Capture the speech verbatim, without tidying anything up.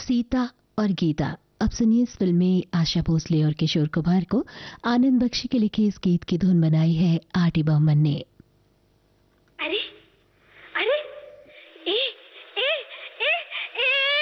सीता और गीता। अब सुनिए इस फिल्म में आशा भोसले और किशोर कुमार को आनंद बख्शी के लिखे इस गीत की धुन बनाई है आर डी बर्मन ने। अरे